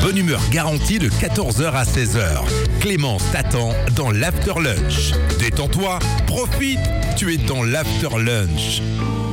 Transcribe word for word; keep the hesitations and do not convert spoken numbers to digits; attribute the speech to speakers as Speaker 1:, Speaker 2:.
Speaker 1: Bonne humeur garantie de quatorze heures à seize heures. Clémence t'attend dans l'After Lunch. Détends-toi, profite, tu es dans l'After Lunch.